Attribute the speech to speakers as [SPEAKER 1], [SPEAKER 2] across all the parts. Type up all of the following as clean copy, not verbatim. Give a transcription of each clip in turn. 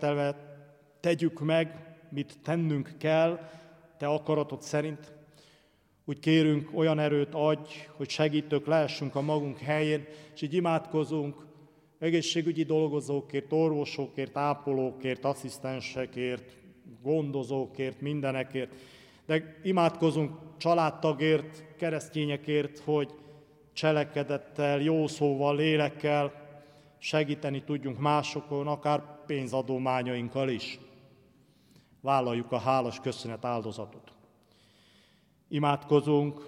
[SPEAKER 1] követelve tegyük meg, mit tennünk kell, te akaratod szerint. Úgy kérünk, olyan erőt adj, hogy segítők lehessünk a magunk helyén, és így imádkozunk egészségügyi dolgozókért, orvosokért, ápolókért, asszisztensekért, gondozókért, mindenekért. De imádkozunk családtagért, keresztényekért, hogy cselekedettel, jó szóval, lélekkel segíteni tudjunk másokon, akár pénzadományainkkal is. Vállaljuk a hálás köszönet áldozatot. Imádkozunk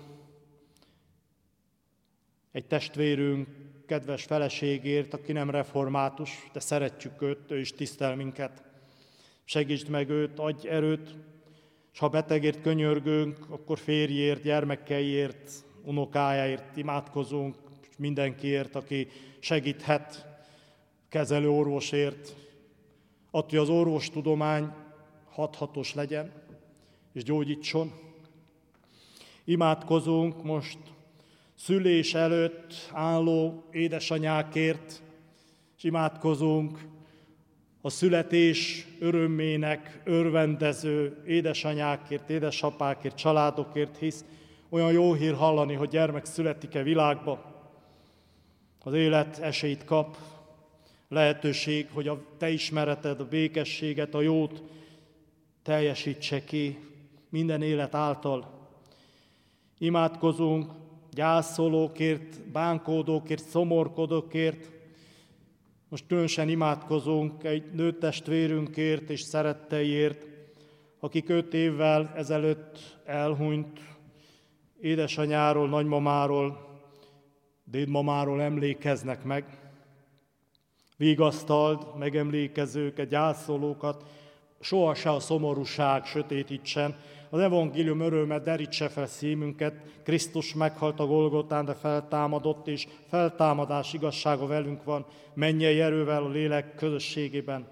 [SPEAKER 1] egy testvérünk kedves feleségért, aki nem református, de szeretjük őt, ő is tisztel minket. Segítsd meg őt, adj erőt, és ha betegért könyörgünk, akkor férjért, gyermekeiért, unokájáért imádkozunk, és mindenkiért, aki segíthet, kezelő orvosért, attól, hogy az orvostudomány hathatos legyen, és gyógyítson. Imádkozunk most szülés előtt álló édesanyákért, és imádkozunk a születés örömének örvendező édesanyákért, édesapákért, családokért, hisz olyan jó hír hallani, hogy gyermek születik-e világba. Az élet esélyt kap, lehetőség, hogy a te ismereted, a békességet, a jót teljesítse ki minden élet által. Imádkozunk gyászolókért, bánkódókért, szomorkodókért. Most különösen imádkozunk egy nőtestvérünkért és szeretteiért, akik 5 évvel ezelőtt elhunyt édesanyáról, nagymamáról, dédmamáról emlékeznek meg. Vigasztald megemlékezőket, gyászolókat, sohasem a szomorúság sötétítsen, az evangélium öröme derítse fel szívünket, Krisztus meghalt a Golgotán, de feltámadott, és feltámadás igazsága velünk van, mennyei erővel a lélek közösségében.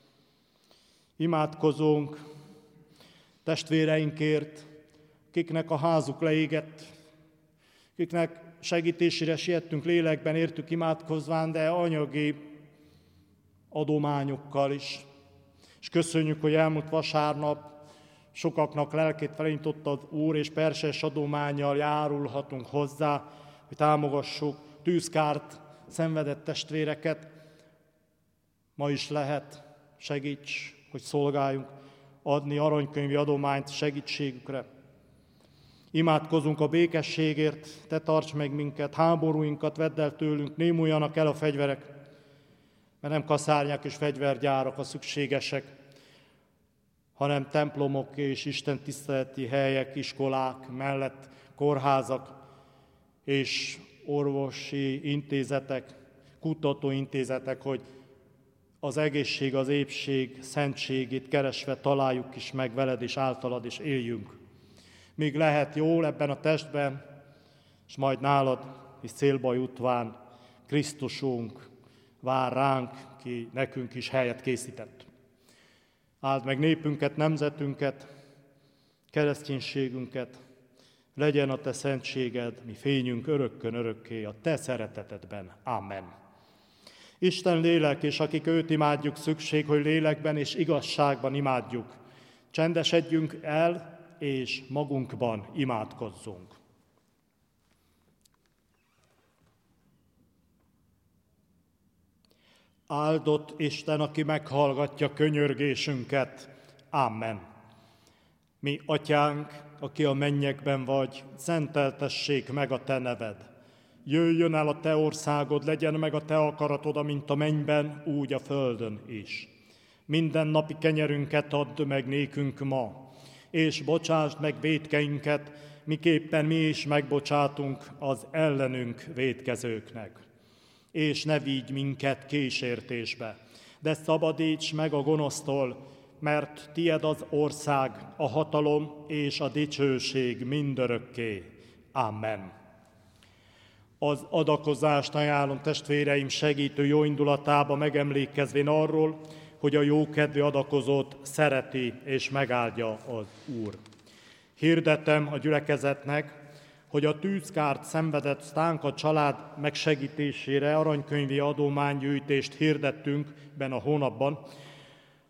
[SPEAKER 1] Imádkozunk testvéreinkért, akiknek a házuk leégett, akiknek segítésére siettünk lélekben, értük imádkozván, de anyagi adományokkal is. És köszönjük, hogy elmúlt vasárnap sokaknak lelkét felindította az Úr, és perses adománnyal járulhatunk hozzá, hogy támogassuk tűzkárt szenvedett testvéreket. Ma is lehet, segíts, hogy szolgáljunk, adni aranykönyvi adományt segítségükre. Imádkozunk a békességért, te tarts meg minket, háborúinkat vedd el tőlünk, némuljanak el a fegyverek, mert nem kaszárnyák és fegyvergyárak a szükségesek, hanem templomok és Isten tiszteleti helyek, iskolák mellett kórházak és orvosi intézetek, kutatóintézetek, hogy az egészség, az épség, szentségét keresve találjuk is meg veled és általad, és éljünk. Míg lehet jól ebben a testben, és majd nálad is célba jutván Krisztusunk vár ránk, ki nekünk is helyet készített. Áld meg népünket, nemzetünket, kereszténységünket, legyen a te szentséged, mi fényünk örökkön örökké a te szeretetedben. Amen. Isten lélek, és akik őt imádjuk, szükség, hogy lélekben és igazságban imádjuk. Csendesedjünk el, és magunkban imádkozzunk. Áldott Isten, aki meghallgatja könyörgésünket. Amen. Mi, Atyánk, aki a mennyekben vagy, szenteltessék meg a te neved. Jöjjön el a te országod, legyen meg a te akaratod, amint a mennyben, úgy a földön is. Minden napi kenyerünket add meg nékünk ma, és bocsásd meg vétkeinket, miképpen mi is megbocsátunk az ellenünk vétkezőknek. És ne vigy minket kísértésbe, de szabadíts meg a gonosztól, mert tied az ország, a hatalom és a dicsőség mindörökké. Amen. Az adakozást ajánlom testvéreim segítő jóindulatába, megemlékezvén arról, hogy a jókedvű adakozót szereti és megáldja az Úr. Hirdetem a gyülekezetnek, hogy a tűzkárt szenvedett Stánka család megsegítésére aranykönyvi adománygyűjtést hirdettünk benne a hónapban,